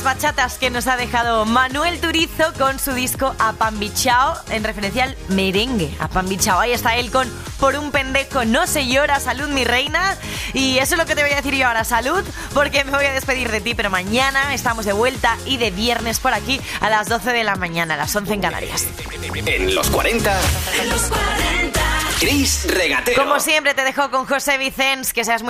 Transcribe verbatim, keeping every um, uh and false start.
bachatas que nos ha dejado Manuel Turizo con su disco Apambichao, en referencia al merengue. Apambichao, ahí está él con Por un pendejo no se llora, salud mi reina. Y eso es lo que te voy a decir yo ahora, salud, porque me voy a despedir de ti, pero mañana estamos de vuelta y de viernes por aquí a las doce de la mañana, a las once en Canarias. En los cuarenta, en los cuarenta, Chris Regatero. Como siempre te dejo con José Vicens, que seas muy